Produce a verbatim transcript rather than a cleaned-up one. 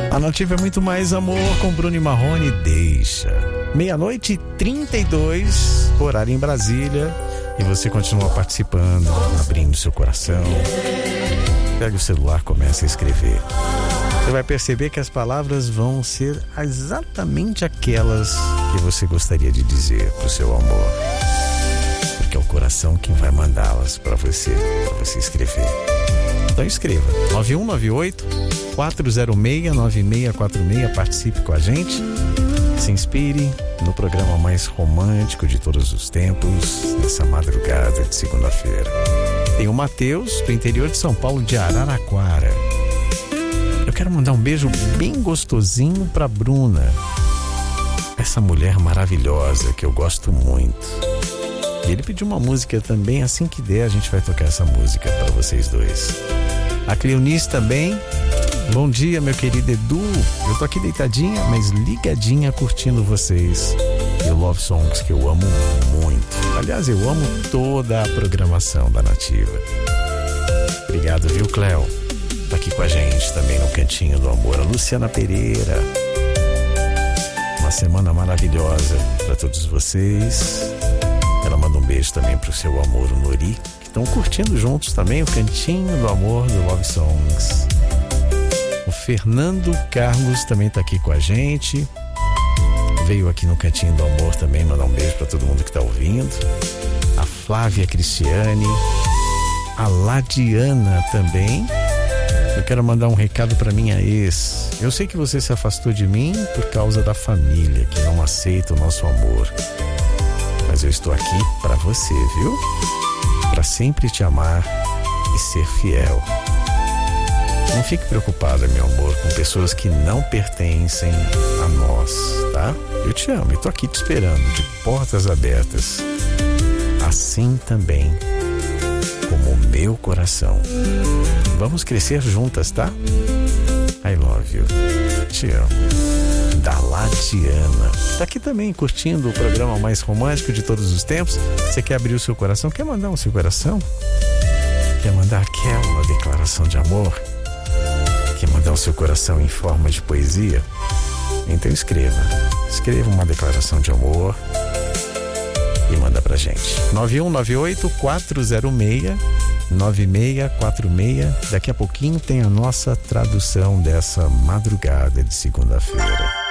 A Nativa é muito mais amor com Bruno e Marrone. Deixa. Meia-noite e trinta e dois, horário em Brasília. E você continua participando, abrindo seu coração. Pega o celular, começa a escrever. Você vai perceber que as palavras vão ser exatamente aquelas que você gostaria de dizer pro seu amor. Porque é o coração quem vai mandá-las para você, para você escrever. Então escreva. nove um nove oito, quatro zero seis, nove seis quatro seis. Participe com a gente. Se inspire no programa mais romântico de todos os tempos, nessa madrugada de segunda-feira. Tem o Matheus, do interior de São Paulo, de Araraquara. Eu quero mandar um beijo bem gostosinho pra Bruna, essa mulher maravilhosa que eu gosto muito. E ele pediu uma música também, assim que der a gente vai tocar essa música pra vocês dois. A Cleonice também. Bom dia, meu querido Edu. Eu tô aqui deitadinha, mas ligadinha, curtindo vocês. E o Love Songs, que eu amo muito. Aliás, eu amo toda a programação da Nativa. Obrigado, viu, Cleo? Tá aqui com a gente também no Cantinho do Amor. A Luciana Pereira. Uma semana maravilhosa para todos vocês. Ela manda um beijo também pro seu amor, o Nori, que estão curtindo juntos também o Cantinho do Amor do Love Songs. O Fernando Carlos também tá aqui com a gente. Veio aqui no Cantinho do Amor também mandar um beijo para todo mundo que tá ouvindo. A Flávia Cristiane. A Ladiana também. Eu quero mandar um recado para minha ex. Eu sei que você se afastou de mim por causa da família, que não aceita o nosso amor. Mas eu estou aqui para você, viu? Para sempre te amar e ser fiel. Não fique preocupada, meu amor, com pessoas que não pertencem a nós, tá? Eu te amo e tô aqui te esperando, de portas abertas. Assim também como o meu coração. Vamos crescer juntas, tá? I love you. Te amo. Da Ladiana. Tá aqui também curtindo o programa mais romântico de todos os tempos. Você quer abrir o seu coração? Quer mandar o seu coração? Quer mandar aquela declaração de amor? Quer mandar o seu coração em forma de poesia? Então escreva. Escreva uma declaração de amor e manda pra gente. nove um nove oito, quatro zero seis, nove seis quatro seis. Daqui a pouquinho tem a nossa tradução dessa madrugada de segunda-feira.